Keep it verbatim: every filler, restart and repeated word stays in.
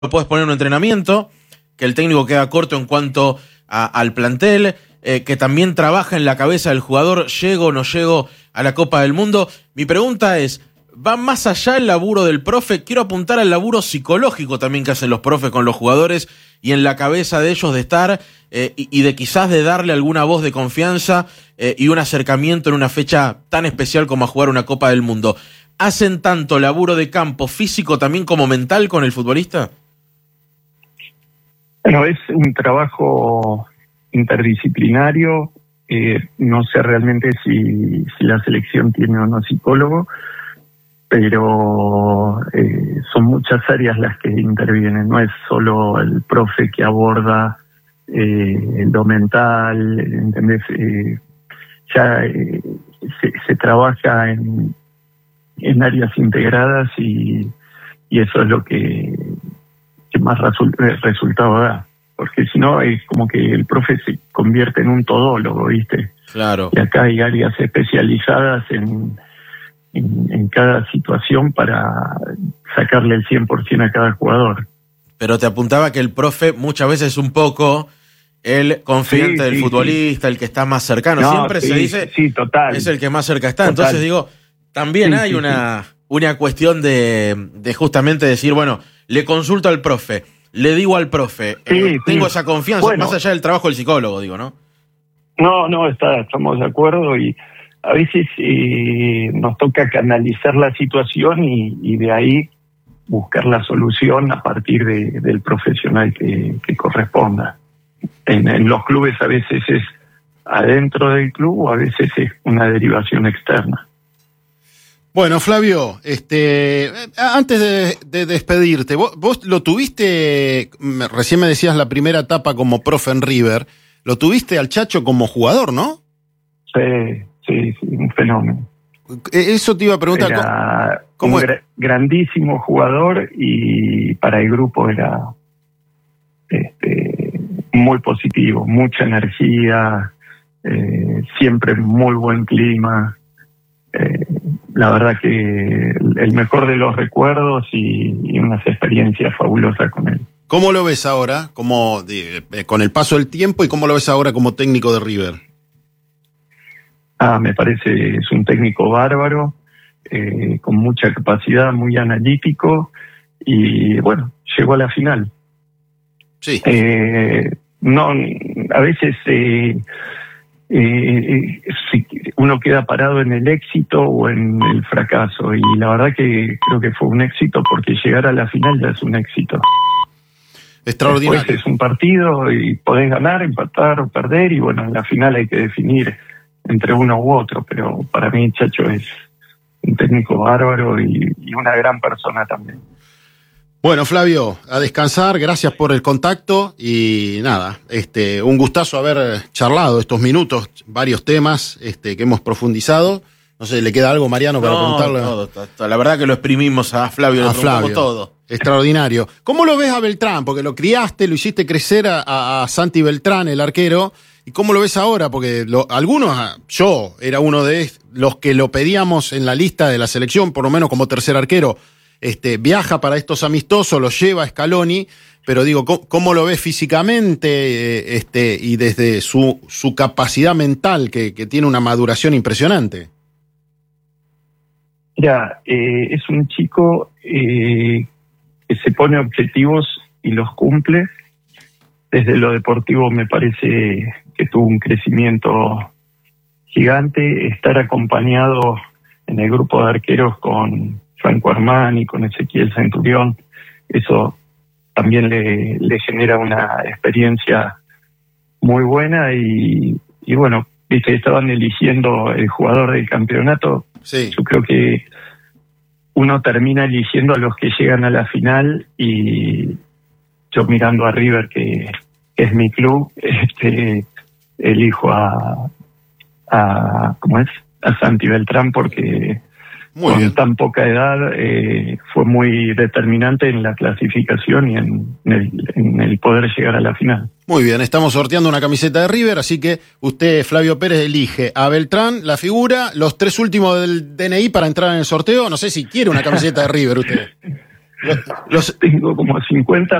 lo puedes poner en un entrenamiento, que el técnico queda corto en cuanto a, al plantel, eh, que también trabaja en la cabeza del jugador, llego o no llego a la Copa del Mundo. Mi pregunta es, ¿va más allá el laburo del profe? Quiero apuntar al laburo psicológico también que hacen los profes con los jugadores y en la cabeza de ellos de estar eh, y, y de quizás de darle alguna voz de confianza eh, y un acercamiento en una fecha tan especial como a jugar una Copa del Mundo. ¿Hacen tanto laburo de campo físico también como mental con el futbolista? Bueno, es un trabajo interdisciplinario. Eh, no sé realmente si, si la selección tiene o no psicólogo, pero eh, son muchas áreas las que intervienen. No es solo el profe que aborda eh, lo mental, ¿entendés? Eh, ya eh, se, se trabaja en, en áreas integradas y, y eso es lo que, que más resul- resultado da. Porque si no, es como que el profe se convierte en un todólogo, ¿viste? Claro. Y acá hay áreas especializadas en, en, en cada situación para sacarle el cien por ciento a cada jugador. Pero te apuntaba que el profe muchas veces es un poco el confidente Sí, del sí, futbolista, sí. El que está más cercano. No, Siempre sí, se dice sí, total. es el que más cerca está. Total. Entonces digo, también Sí, hay sí, una, sí. una cuestión de, de justamente decir, bueno, le consulto al profe, le digo al profe, Sí, eh, sí. tengo esa confianza, Bueno, más allá del trabajo del psicólogo, digo, ¿no? No, no, está, estamos de acuerdo y a veces eh, nos toca canalizar la situación y, y de ahí buscar la solución a partir de, del profesional que, que corresponda. En, en los clubes a veces es adentro del club o a veces es una derivación externa. Bueno, Flavio, este, antes de, de despedirte, vos, vos lo tuviste, recién me decías la primera etapa como profe en River, lo tuviste al Chacho como jugador, ¿no? Sí, sí, sí, un fenómeno. Eso te iba a preguntar. Era ¿cómo, un cómo gra- grandísimo jugador y para el grupo era este, muy positivo, mucha energía, eh, siempre muy buen clima. Eh, la verdad que el mejor de los recuerdos y, y unas experiencias fabulosas con él. ¿Cómo lo ves ahora, como de, eh, con el paso del tiempo, y cómo lo ves ahora como técnico de River? Ah, me parece es un técnico bárbaro, eh, con mucha capacidad, muy analítico y bueno, llegó a la final. Sí. Eh, no, a veces eh, eh, si uno queda parado en el éxito o en el fracaso y la verdad que creo que fue un éxito porque llegar a la final ya es un éxito. Extraordinario. Después es un partido y podés ganar, empatar o perder y bueno, en la final hay que definir entre uno u otro, pero para mí Chacho es un técnico bárbaro y, y una gran persona también. Bueno, Flavio, a descansar, gracias por el contacto y nada, este, un gustazo haber charlado estos minutos, varios temas este, que hemos profundizado. No sé, ¿le queda algo, Mariano, para No, preguntarle? todo, todo. La verdad que lo exprimimos a Flavio, A le preguntamos Flavio. todo. Extraordinario. ¿Cómo lo ves a Beltrán? Porque lo criaste, lo hiciste crecer a, a, a Santi Beltrán, el arquero. ¿Y cómo lo ves ahora? Porque lo, algunos, yo era uno de los que lo pedíamos en la lista de la selección, por lo menos como tercer arquero. Este, viaja para estos amistosos, lo lleva a Scaloni, pero digo, ¿cómo, cómo lo ves físicamente eh, este, y desde su, su capacidad mental, que, que tiene una maduración impresionante? Mira, eh, es un chico eh, que se pone objetivos y los cumple. Desde lo deportivo me parece que tuvo un crecimiento gigante. Estar acompañado en el grupo de arqueros con Franco Armani, con Ezequiel Centurión, eso también le, le genera una experiencia muy buena y, y bueno, viste, estaban eligiendo el jugador del campeonato. Sí. Yo creo que uno termina eligiendo a los que llegan a la final y yo mirando a River, que, que es mi club, este, elijo a, a ¿cómo es? A Santi Beltrán porque Muy con bien. tan poca edad eh, fue muy determinante en la clasificación y en, en, el, en el poder llegar a la final. Muy bien, estamos sorteando una camiseta de River, así que usted, Flavio Pérez, elige a Beltrán, la figura, los tres últimos del D N I para entrar en el sorteo. No sé si quiere una camiseta de River usted. Los tengo como cincuenta